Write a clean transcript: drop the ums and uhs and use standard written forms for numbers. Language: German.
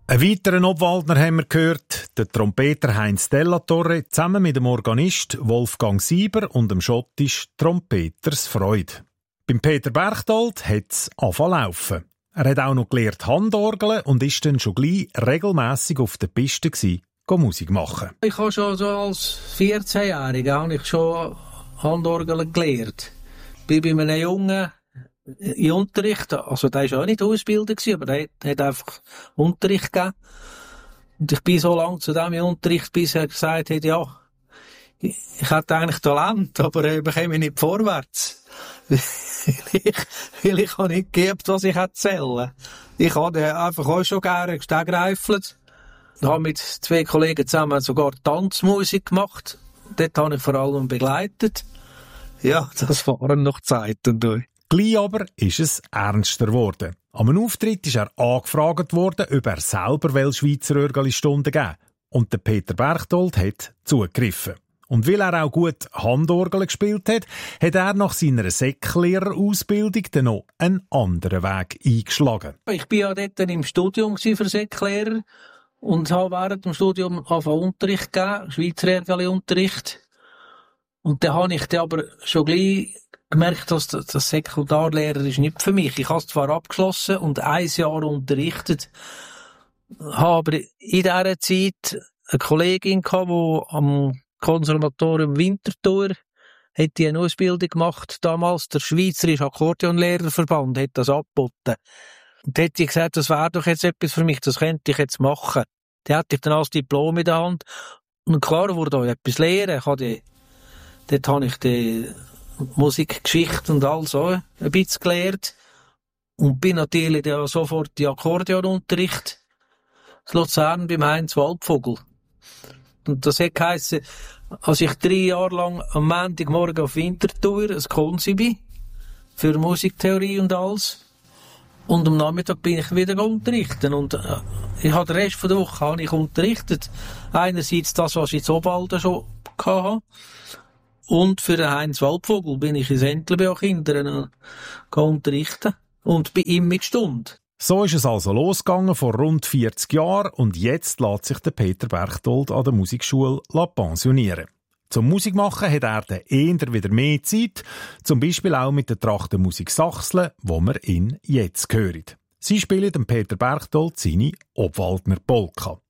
Einen weiteren Obwaldner haben wir gehört, der Trompeter Heinz Della Torre zusammen mit dem Organist Wolfgang Sieber und dem Schottisch Trompeters Freude. Beim Peter Berchtold hat es angefangen laufen. Er hat auch noch gelernt Handorgeln und ist dann schon gleich regelmässig auf der Piste gewesen, Musik machen. Ich habe schon so als 14-Jähriger schon Handorgeln gelernt. Ich bin bei einem Jungen in Unterricht, also der war auch nicht Ausbilder, aber der hat einfach Unterricht gegeben. Und ich bin so lange zu dem in Unterricht, bis er gesagt hat, ja, ich hätte eigentlich Talent, aber ich bekomme nicht vorwärts. weil ich habe nicht gegeben, was ich erzählen. Ich habe einfach auch schon gerne gesteigreifelt. Ich habe mit 2 Kollegen zusammen sogar Tanzmusik gemacht. Dort habe ich vor allem begleitet. Ja, das waren noch Zeiten. Gleich aber ist es ernster geworden. Am Auftritt ist er angefragt worden, ob er selber Schweizer Örgeli-Stunden geben will. Und der Peter Berchtold hat zugegriffen. Und weil er auch gut Handorgel gespielt hat, hat er nach seiner Säcklehrerausbildung dann noch einen anderen Weg eingeschlagen. Ich war ja dort im Studium für Säcklehrer und habe während dem Studium Unterricht gegeben, Schweizer Örgeli-Unterricht. Und dann habe ich aber schon gleich gemerkt, dass das Sekundarlehrer ist nicht für mich. Ich habe es zwar abgeschlossen und 1 Jahr unterrichtet, habe aber in dieser Zeit eine Kollegin gehabt, die am Konservatorium Winterthur hat die eine Ausbildung gemacht. Damals der Schweizerische Akkordeonlehrerverband hat das angeboten. Und da hätte ich gesagt, das wäre doch jetzt etwas für mich, das könnte ich jetzt machen. Da hatte ich dann als Diplom in der Hand. Und klar wurde auch etwas lernen. Dort habe ich die Musikgeschichte und all so ein bisschen gelernt. Und bin natürlich dann sofort in Akkordeonunterricht in Luzern beim Heinz Waldvogel. Und das hat geheissen, als ich 3 Jahre lang am Montagmorgen auf Winterthur ein Konsibi für Musiktheorie und alles. Und am Nachmittag bin ich wieder unterrichten. Und ich habe den Rest der Woche habe ich unterrichtet. Einerseits das, was ich in Obwalden schon hatte. Und für den Heinz Waldvogel bin ich in Entlebuch Kindern unterrichten. Und bei ihm mit Stunde. So ist es also losgegangen vor rund 40 Jahren und jetzt lässt sich der Peter Berchtold an der Musikschule pensionieren. Zum Musikmachen hat er dann eher wieder mehr Zeit, zum Beispiel auch mit der Trachtenmusik Sachsle, wo wir ihn jetzt hören. Sie spielen dem Peter Berchtold seine Obwaldner Polka.